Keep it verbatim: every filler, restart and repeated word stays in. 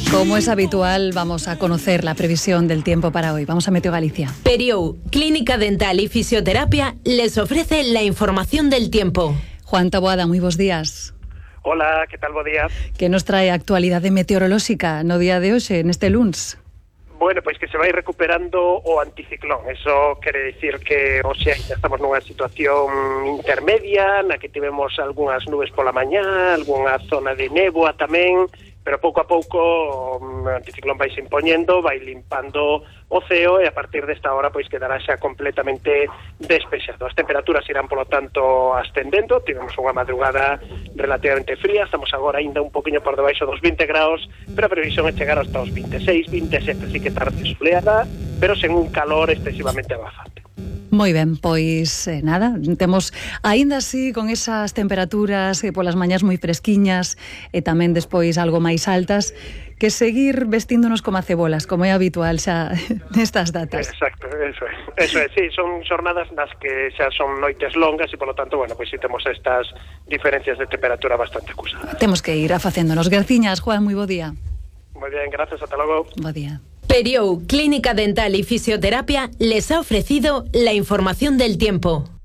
Como es habitual, vamos a conocer la previsión del tiempo para hoy. Vamos a Meteo Galicia. Periou, Clínica Dental y Fisioterapia, les ofrece la información del tiempo. Juan Taboada, moi bons días. Hola, que tal, bo día? Que nos trae a actualidade meteorolóxica no día de hoxe, neste luns? Bueno, pois que se vai recuperando o anticiclón. Eso quere dicir que hoxe ainda estamos nunha situación intermedia, na que tivemos algunhas nubes pola mañá, algunha zona de néboa tamén, pero pouco a pouco o anticiclón vai se impoñendo, vai limpando o ceo e a partir desta hora pois quedará xa completamente despexado. As temperaturas irán, polo tanto, ascendendo. Tivemos unha madrugada relativamente fría, estamos agora ainda un poquinho por debaixo dos vinte graus, pero a previsión é chegar hasta os veintiséis, veintisiete, así que tarde soleada, pero sen un calor excesivamente abafante. Moi ben, pois eh, nada, temos aínda así con esas temperaturas eh, polas mañás moi fresquiñas e tamén despois algo máis altas, que seguir vestíndonos como a cebolas, como é habitual xa nestas datas. Exacto, eso é, eso é, sí, son xornadas nas que xa son noites longas e polo tanto, bueno, pois si temos estas diferencias de temperatura bastante acusadas. Temos que ir afacéndonos. Graciñas, Juan, moi bo día. Moi ben, gracias, ata logo. Bo día. Periou, Clínica Dental y Fisioterapia, les ha ofrecido la información del tiempo.